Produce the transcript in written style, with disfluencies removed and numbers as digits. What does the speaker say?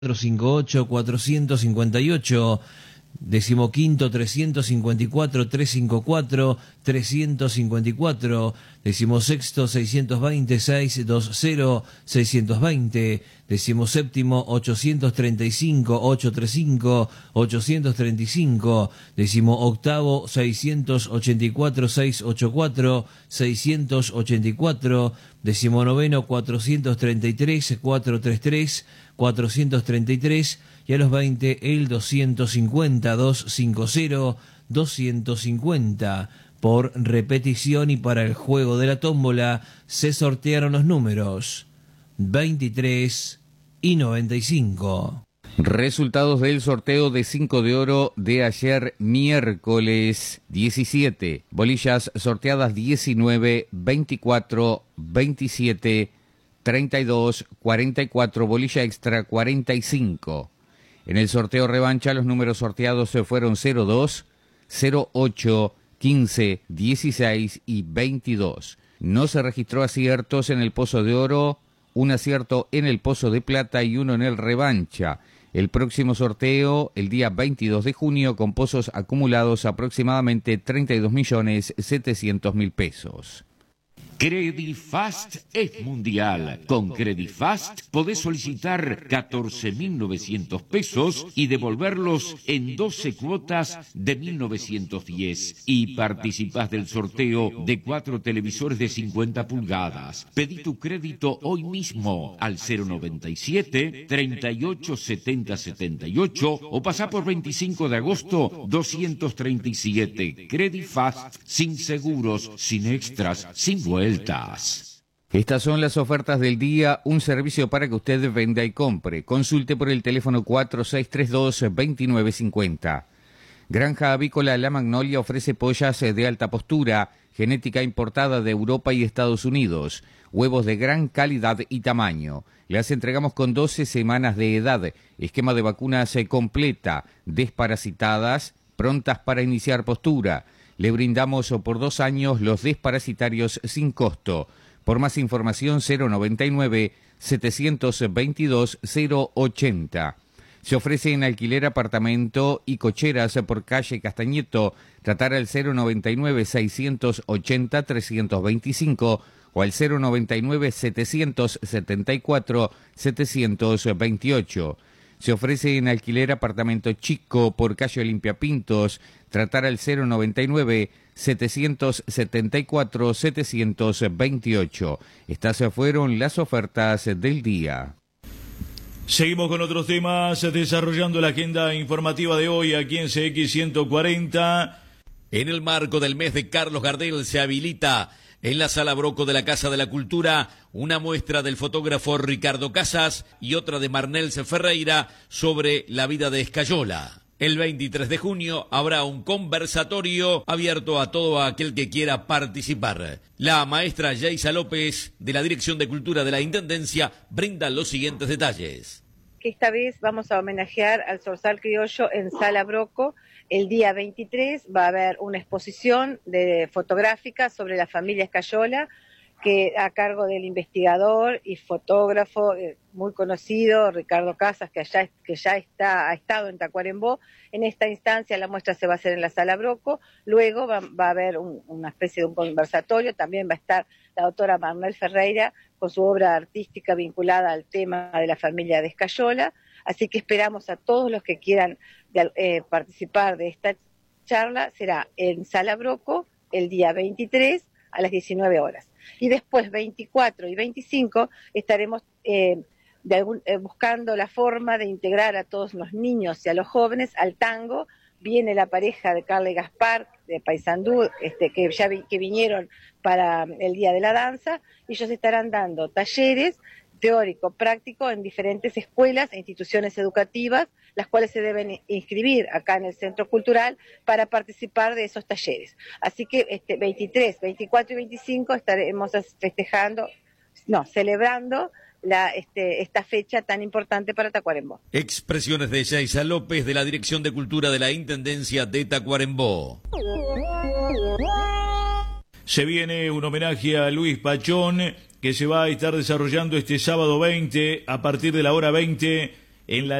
458, 458, decimoquinto 354, 354, 354, decimosexto 620, 620, 620, decimoséptimo 835, 835, 835, decimoctavo 684, 684, 684, decimonoveno 433, 433, 433, y a los 20 el 250, 250, 250. Por repetición y para el juego de la tómbola se sortearon los números 23 y 95. Resultados del sorteo de 5 de oro de ayer miércoles 17. Bolillas sorteadas 19, 24, 27, 32, 44, bolilla extra 45. En el sorteo revancha los números sorteados fueron 02, 08, 15, 16 y 22. No se registró aciertos en el pozo de oro, un acierto en el pozo de plata y uno en el revancha. El próximo sorteo, el día 22 de junio, con pozos acumulados aproximadamente 32.700.000 pesos. Credifast es mundial. Con Credifast podés solicitar 14.900 pesos y devolverlos en 12 cuotas de 1.910. Y participás del sorteo de 4 televisores de 50 pulgadas. Pedí tu crédito hoy mismo al 097 38 70 78 o pasá por 25 de agosto 237. Credifast, sin seguros, sin extras, sin vueltas. Estas son las ofertas del día, un servicio para que usted venda y compre. Consulte por el teléfono 4632-2950. Granja Avícola La Magnolia ofrece pollas de alta postura, genética importada de Europa y Estados Unidos, huevos de gran calidad y tamaño. Las entregamos con 12 semanas de edad, esquema de vacunas completa, desparasitadas, prontas para iniciar postura. Le brindamos por 2 años los desparasitarios sin costo. Por más información 099-722-080. Se ofrece en alquiler apartamento y cocheras por calle Castañeto. Tratar al 099-680-325 o al 099-774-728. Se ofrece en alquiler apartamento chico por calle Olimpia Pintos. Tratar al 099-774-728. Estas fueron las ofertas del día. Seguimos con otros temas, desarrollando la agenda informativa de hoy aquí en CX 140. En el marco del mes de Carlos Gardel se habilita en la Sala Broco de la Casa de la Cultura una muestra del fotógrafo Ricardo Casas y otra de Marnels Ferreira sobre la vida de Escayola. El 23 de junio habrá un conversatorio abierto a todo aquel que quiera participar. La maestra Yeisa López, de la Dirección de Cultura de la Intendencia, brinda los siguientes detalles. Esta vez vamos a homenajear al zorzal criollo en Sala Broco. El día 23 va a haber una exposición fotográfica sobre la familia Escayola, que a cargo del investigador y fotógrafo muy conocido, Ricardo Casas, que ya ha estado en Tacuarembó. En esta instancia la muestra se va a hacer en la Sala Broco, luego va a haber una especie de un conversatorio, también va a estar la doctora Marnels Ferreira con su obra artística vinculada al tema de la familia de Escayola, así que esperamos a todos los que quieran participar de esta charla. Será en Sala Broco el día 23 a las 19 horas. Y después, 24 y 25, estaremos buscando la forma de integrar a todos los niños y a los jóvenes al tango. Viene la pareja de Carla y Gaspar, de Paysandú, que vinieron para el Día de la Danza, y ellos estarán dando talleres teórico, práctico, en diferentes escuelas e instituciones educativas, las cuales se deben inscribir acá en el Centro Cultural para participar de esos talleres. Así que 23, 24 y 25 estaremos celebrando esta fecha tan importante para Tacuarembó. Expresiones de Yeisa López, de la Dirección de Cultura de la Intendencia de Tacuarembó. Se viene un homenaje a Luis Pachón, que se va a estar desarrollando este sábado 20, a partir de la hora 20, en la